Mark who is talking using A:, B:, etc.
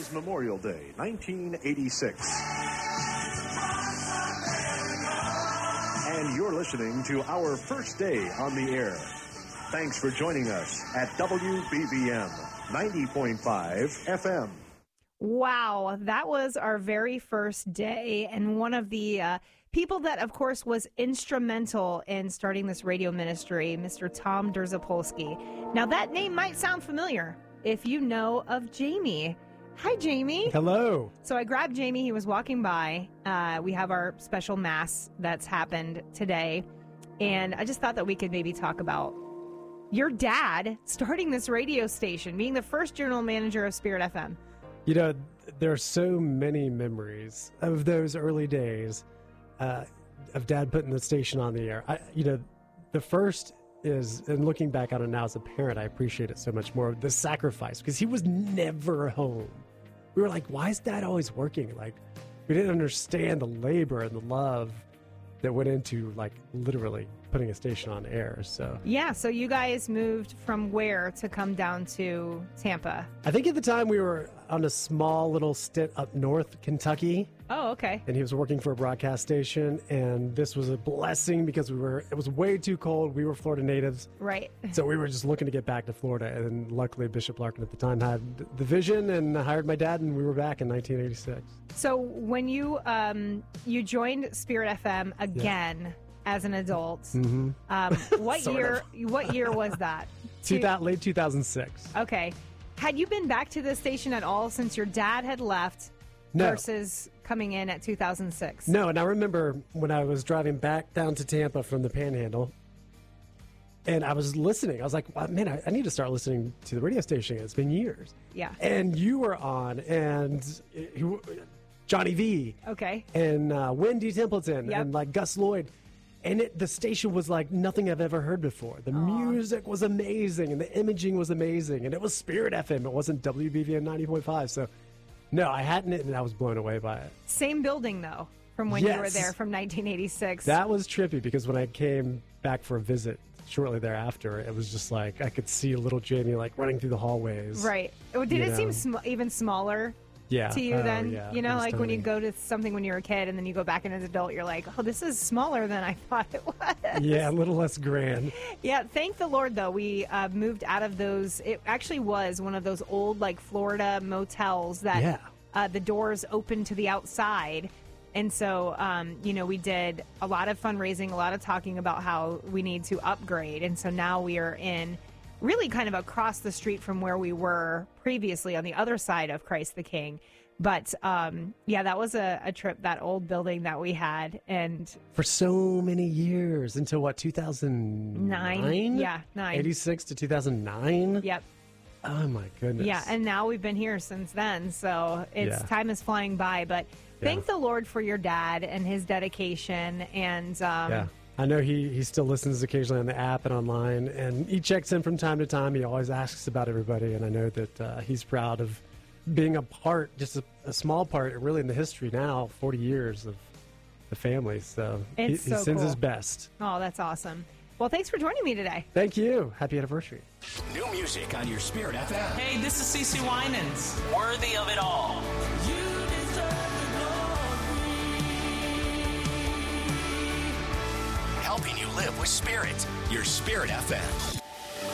A: is Memorial Day, 1986. And you're listening to our first day on the air. Thanks for joining us at WBVM 90.5 FM.
B: Wow, that was our very first day, and one of the people that, of course, was instrumental in starting this radio ministry, Mr. Tom Derzapolsky. Now, that name might sound familiar if you know of Jamie. Hi, Jamie.
C: Hello.
B: So I grabbed Jamie. He was walking by. We have our special mass that's happened today, and I just thought that we could maybe talk about your dad starting this radio station, being the first general manager of Spirit FM.
C: You know, there are so many memories of those early days of Dad putting the station on the air. The first is, and looking back on it now as a parent, I appreciate it so much more, the sacrifice, because he was never home. We were like, why is Dad always working? Like, we didn't understand the labor and the love that went into, like, literally putting a station on air. So
B: yeah, so you guys moved from where to come down to Tampa?
C: I think at the time we were on a small little stint up north, Kentucky.
B: Oh, okay.
C: And he was working for a broadcast station, and this was a blessing because it was way too cold. We were Florida natives.
B: Right.
C: So we were just looking to get back to Florida, and luckily Bishop Larkin at the time had the vision and hired my dad, and we were back in 1986. So
B: when you you joined Spirit FM again as an adult, what year was that?
C: Late 2006.
B: Okay. Had you been back to the station at all since your dad had left?
C: No.
B: Versus coming in at 2006.
C: No, and I remember when I was driving back down to Tampa from the Panhandle, and I was listening. I was like, wow, man, I need to start listening to the radio station. It's been years.
B: Yeah.
C: And you were on, and Johnny V.
B: Okay.
C: And Wendy Templeton, and like Gus Lloyd. And the station was like nothing I've ever heard before. The music was amazing, and the imaging was amazing, and it was Spirit FM. It wasn't WBVM 90.5, so... No, I hadn't, and I was blown away by it.
B: Same building, though, from when you were there from 1986.
C: That was trippy because when I came back for a visit shortly thereafter, it was just like I could see little Jamie like running through the hallways.
B: Right. Did it seem even smaller to you then?
C: Yeah,
B: you know, like tiny. When you go to something when you're a kid and then you go back in as an adult, you're like, oh, this is smaller than I thought it was.
C: Yeah, a little less grand.
B: Yeah, thank the Lord, though. We moved out of those. It actually was one of those old, like, Florida motels that the doors open to the outside. And so, we did a lot of fundraising, a lot of talking about how we need to upgrade. And so now we are in really kind of across the street from where we were previously on the other side of Christ the King. But, that was a trip, that old building that we had. And
C: for so many years, until what, 2009?
B: Yeah, 9.
C: 86 to 2009?
B: Yep.
C: Oh, my goodness.
B: Yeah, and now we've been here since then. So time is flying by. But thank the Lord for your dad and his dedication. And
C: I know he still listens occasionally on the app and online, and he checks in from time to time. He always asks about everybody, and I know that he's proud of being a part, just a small part, really, in the history now, 40 years of the family. So he sends his best.
B: Oh, that's awesome. Well, thanks for joining me today.
C: Thank you. Happy anniversary.
D: New music on your Spirit FM.
E: Hey, this is CeCe Winans. Worthy of it all.
F: You deserve the glory.
D: Helping you live with Spirit. Your Spirit FM.